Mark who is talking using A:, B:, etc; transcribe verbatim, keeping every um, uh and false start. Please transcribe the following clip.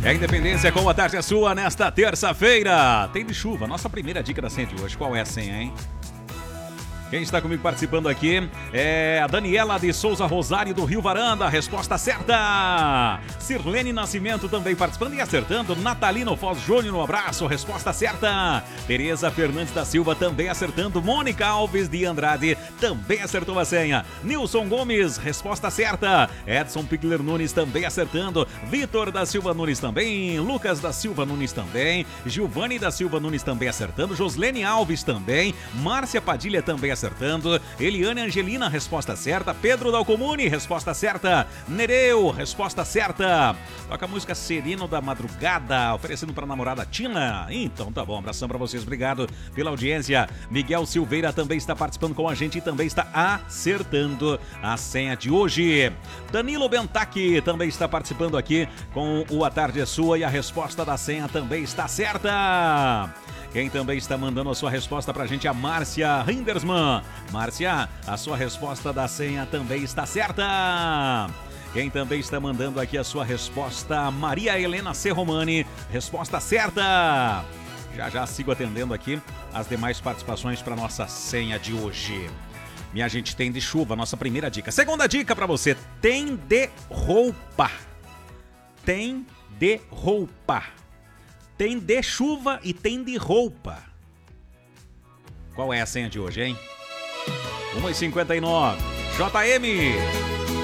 A: É a Independência com a tarde é sua nesta terça-feira. Tem de chuva, nossa primeira dica da senha de hoje. Qual é a senha, hein? Quem está comigo participando aqui é a Daniela de Souza Rosário do Rio Varanda. Resposta certa. Sirlene Nascimento também participando e acertando. Natalino Foz Júnior, um abraço. Resposta certa. Tereza Fernandes da Silva também acertando. Mônica Alves de Andrade também acertou a senha. Nilson Gomes, resposta certa. Edson Pickler Nunes também acertando. Vitor da Silva Nunes também. Lucas da Silva Nunes também. Giovanni da Silva Nunes também acertando. Joslene Alves também. Márcia Padilha também acertando. Eliane Angelina, resposta certa. Pedro Dalcomune, resposta certa. Nereu, resposta certa. Toca a música Sereno da Madrugada, oferecendo para a namorada Tina. Então tá bom, abração para vocês, obrigado pela audiência. Miguel Silveira também está participando com a gente e também está acertando a senha de hoje. Danilo Bentac também está participando aqui com o A Tarde é Sua e a resposta da senha também está certa. Quem também está mandando a sua resposta pra gente é a Márcia Hindersman. Márcia, a sua resposta da senha também está certa. Quem também está mandando aqui a sua resposta, Maria Helena Serromani. Resposta certa. Já já sigo atendendo aqui as demais participações para nossa senha de hoje. Minha gente, tem de chuva, nossa primeira dica. Segunda dica para você, tem de roupa. Tem de roupa. Tem de chuva e tem de roupa. Qual é a senha de hoje, hein? uma e cinquenta e nove. J M.